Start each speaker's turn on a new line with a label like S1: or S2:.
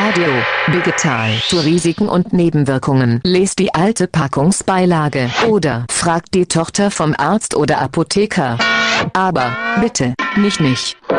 S1: Radio Vegetal zu Risiken und Nebenwirkungen. Lest die alte Packungsbeilage oder fragt die Tochter vom Arzt oder Apotheker. Aber bitte, mich nicht.